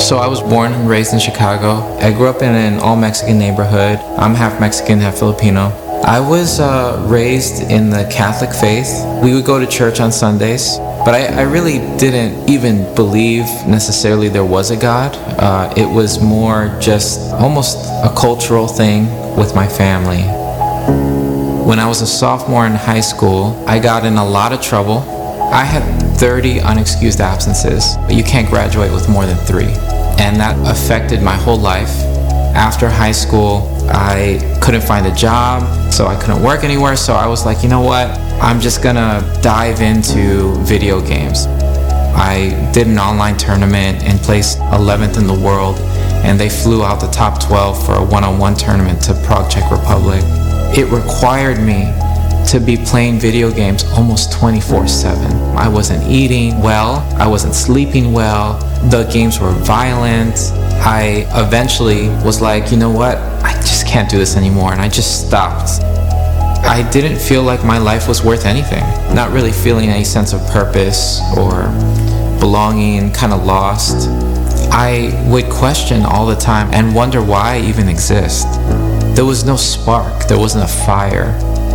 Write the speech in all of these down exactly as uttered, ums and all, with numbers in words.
So I was born and raised in Chicago. I grew up in an all-Mexican neighborhood. I'm half Mexican, half Filipino. I was uh, raised in the Catholic faith. We would go to church on Sundays, but I, I really didn't even believe necessarily there was a God. Uh, it was more just almost a cultural thing with my family. When I was a sophomore in high school, I got in a lot of trouble. I had thirty unexcused absences, but you can't graduate with more than three. And that affected my whole life. After high school, I couldn't find a job, so I couldn't work anywhere. So I was like, you know what? I'm just gonna dive into video games. I did an online tournament and placed eleventh in the world, and they flew out the top twelve for a one-on-one tournament to Prague, Czech Republic. It required me to be playing video games almost twenty-four seven. I wasn't eating well, I wasn't sleeping well, the games were violent. I eventually was like, you know what, I just can't do this anymore, and I just stopped. I didn't feel like my life was worth anything, not really feeling any sense of purpose or belonging, kind of lost. I would question all the time and wonder why I even exist. There was no spark, there wasn't a fire.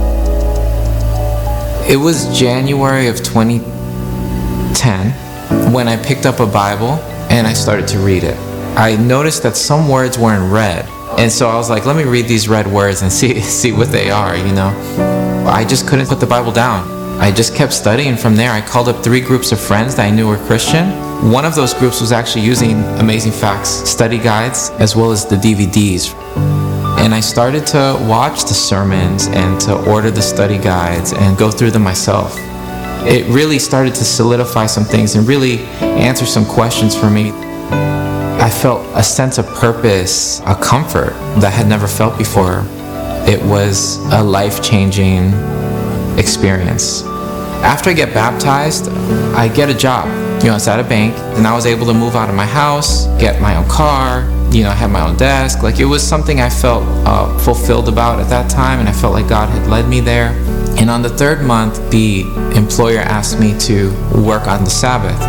It was January of twenty ten when I picked up a Bible and I started to read it. I noticed that some words were in red, and so I was like, let me read these red words and see see what they are, you know. I just couldn't put the Bible down. I just kept studying from there. I called up three groups of friends that I knew were Christian. One of those groups was actually using Amazing Facts study guides as well as the D V Ds. And I started to watch the sermons and to order the study guides and go through them myself. It really started to solidify some things and really answer some questions for me. I felt a sense of purpose, a comfort that I had never felt before. It was a life-changing experience. After I get baptized, I get a job. You know, it's at a bank, and I was able to move out of my house, get my own car, you know, have my own desk. Like, it was something I felt uh, fulfilled about at that time, and I felt like God had led me there. And on the third month, the employer asked me to work on the Sabbath.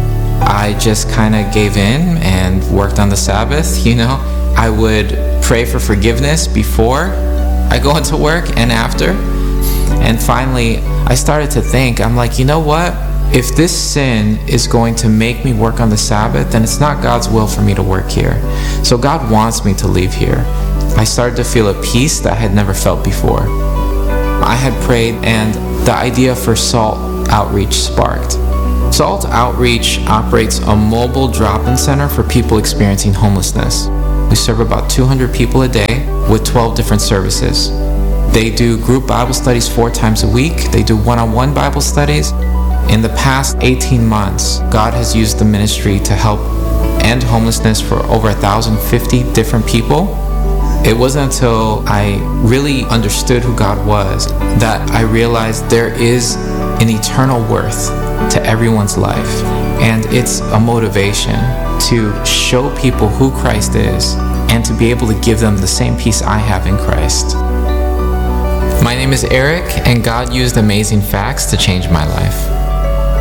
I just kind of gave in and worked on the Sabbath, you know. I would pray for forgiveness before I go into work and after. And finally, I started to think, I'm like, you know what? If this sin is going to make me work on the Sabbath, then it's not God's will for me to work here. So God wants me to leave here. I started to feel a peace that I had never felt before. I had prayed, and the idea for SALT Outreach sparked. SALT Outreach operates a mobile drop-in center for people experiencing homelessness. We serve about two hundred people a day with twelve different services. They do group Bible studies four times a week. They do one-on-one Bible studies. In the past eighteen months, God has used the ministry to help end homelessness for over one thousand fifty different people. It wasn't until I really understood who God was that I realized there is an eternal worth to everyone's life. And it's a motivation to show people who Christ is and to be able to give them the same peace I have in Christ. My name is Eric, and God used Amazing Facts to change my life.